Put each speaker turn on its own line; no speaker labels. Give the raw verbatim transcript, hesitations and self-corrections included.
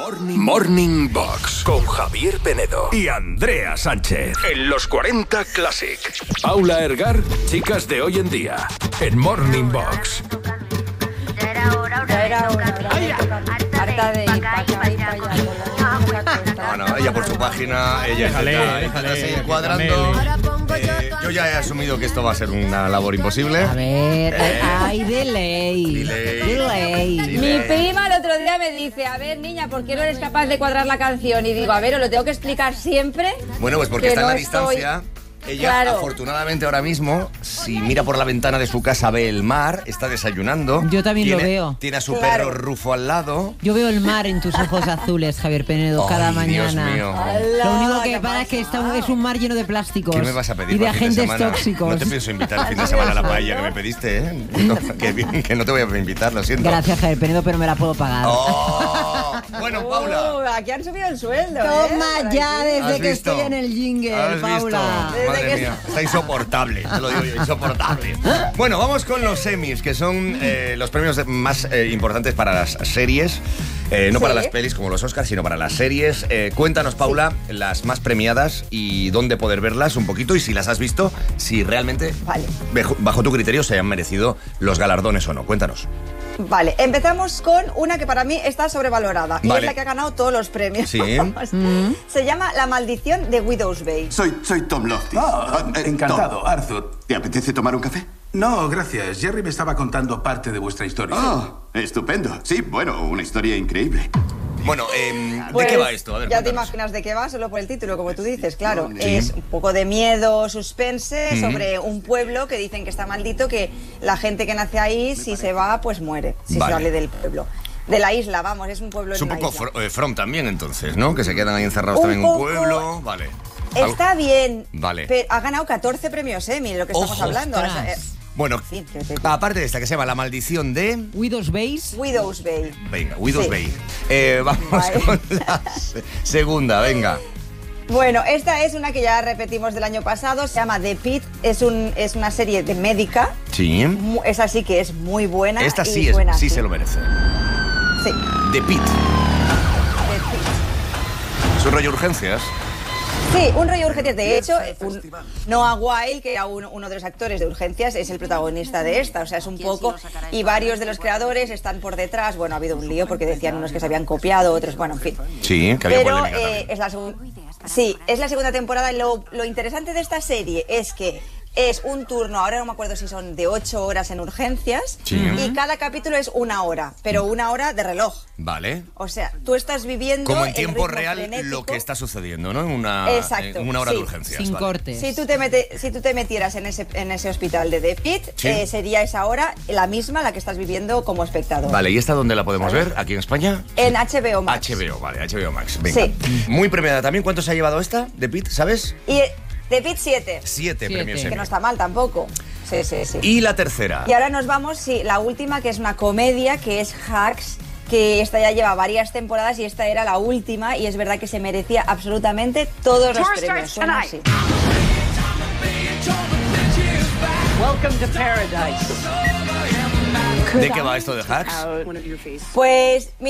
Morning, Morning Box con Javier Penedo y Andrea Sánchez en los cuarenta Classic. Paula Ergar, chicas de hoy en día en Morning Box.
Ya era hora,
Ya era hora, harta de ir para acá y para allá.
Bueno, ella por su página, ella
Déjale,
intenta,
déjale,
intenta seguir
que
cuadrando.
camele.
Eh, yo ya he asumido que esto va a ser una labor imposible.
A ver,
Eh,
hay delay.
delay.
Delay.
Sí.
Mi prima el otro día me dice, a ver, niña, ¿por qué no eres capaz de cuadrar la canción? Y digo, a ver, ¿os lo tengo que explicar siempre?
Bueno, pues porque
Que
está en
no
la
estoy-
distancia. Ella,
Claro.
afortunadamente, ahora mismo, si mira por la ventana de su casa, ve el mar, está desayunando.
Yo también lo
Tiene-
veo.
Tiene a su
Claro.
perro Rufo al lado.
Yo veo el mar en tus ojos azules, Javier Penedo, cada
Ay, Dios
mañana.
mío.
Lo único que
¿qué
pasa es que
pasa?
está, es un mar lleno de plásticos.
¿Qué me vas a pedir
Y de
para el fin
agentes
semana?
tóxicos.
No te pienso invitar el fin de semana a la paella que me pediste, ¿eh? No, que, bien, que no te voy a invitar, lo siento.
Gracias, Javier Penedo, pero me la puedo pagar.
Oh, bueno, Paula.
Uh, aquí han subido el sueldo,
Toma
¿eh?
ya
¿Has
desde que
visto?
estoy en el jingle,
¿Has
Paula.
visto?
Desde
Madre
que-
mía, está insoportable, te lo digo yo, insoportable. Bueno, vamos con los Emmys, que son eh, los premios de- más eh, importantes para las series. Eh, no
Sí.
para las pelis como los Oscars, sino para las series. Eh, cuéntanos, Paula, las más premiadas y dónde poder verlas un poquito y si las has visto, si realmente,
Vale.
bajo, bajo tu criterio, se han merecido los galardones o no. Cuéntanos.
Vale, empezamos con una que para mí está sobrevalorada y
Vale.
es la que ha ganado todos los premios.
Sí.
Se llama La maldición de Widow's Bay.
Soy, soy Tom Loftus.
Ah,
Eh,
encantado,
Tom,
Arthur.
¿te apetece tomar un café?
No, gracias. Jerry me estaba contando parte de vuestra historia.
Oh, estupendo. Sí, bueno, una historia increíble.
Bueno, eh, ¿de
Pues,
qué va esto? A ver,
ya te
cuéntanos.
imaginas de qué va, solo por el título, como tú dices, claro.
Sí.
Es un poco de miedo, suspense, sobre un pueblo que dicen que está maldito, que la gente que nace ahí, si se va, pues muere, si
Vale.
sale del pueblo. De la isla, vamos, es un pueblo
Es
en
un
una
poco
isla.
fr- eh, From también, entonces, ¿no? Que se quedan ahí encerrados
Un
también en un
poco.
pueblo. Vale.
Está bien,
Vale.
pero ha ganado catorce premios Emmy, lo que estamos
Ojo.
hablando.
Ostras.
O sea, eh,
Bueno,
Sí, que te-
aparte de esta que se llama La maldición de...
Widow's Base.
Widow's Bay.
Venga, Widow's
Sí.
Bay. Eh, vamos
Vale.
con la se- segunda, venga.
Bueno, esta es una que ya repetimos del año pasado, se llama The Pitt, es, un, es una serie de médica,
Sí.
mu- esa sí que es muy buena.
Esta
y
sí, es,
suena
sí
así.
se lo merece.
Sí,
The Pit.
The Pitt.
Es un rollo urgencias.
Sí, un rollo urgencias. De hecho, un- Noah Wyle, que era uno, uno de los actores de Urgencias, es el protagonista de esta. O sea, es un poco... Y varios de los creadores están por detrás. Bueno, ha habido un lío porque decían unos que se habían copiado, otros... Bueno, en fin.
Sí, que había
Pero
polémica
eh,
también.
es la segunda... Sí, es la segunda temporada. Y lo, lo interesante de esta serie es que es un turno, ahora no me acuerdo si son de ocho horas en Urgencias,
Sí.
y cada capítulo es una hora, pero una hora de reloj.
Vale.
O sea, tú estás viviendo...
Como en
el
tiempo
ritmo
real
frenético.
lo que está sucediendo, ¿no? En una,
Exacto,
en una hora
sí.
de urgencias.
Sin
vale.
cortes.
Si tú te, mete- si tú te metieras en ese, en ese hospital de The Pitt,
Sí.
eh, sería esa hora la misma la que estás viviendo como espectador.
Vale, ¿y esta dónde la podemos ver? ¿Aquí en España?
En H B O Max.
H B O, vale, H B O Max. Venga.
Sí.
Muy premiada también. ¿Cuánto se ha llevado esta de Pitt, sabes?
Y eh, The Pitt siete,
Siete,
Siete.
premios
que
Emmy.
no está mal tampoco. Sí, sí, sí.
Y la tercera.
Y ahora nos vamos, sí, la última, que es una comedia, que es Hacks, que esta ya lleva varias temporadas y esta era la última, y es verdad que se merecía absolutamente todos los premios. Suena así.
Welcome to paradise.
¿De qué va esto de Hacks?
Pues...